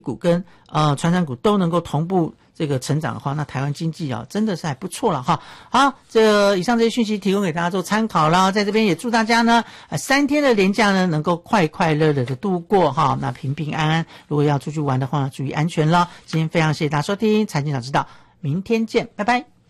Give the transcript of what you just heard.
股跟传产股都能够同步这个成长的话，那台湾经济真的是还不错了哈。好，以上这些讯息提供给大家做参考啦，在这边也祝大家呢3天的连假呢能够快快乐乐的度过哈，那平平安安。如果要出去玩的话，注意安全了。今天非常谢谢大家收听财经早知道，明天见，拜拜。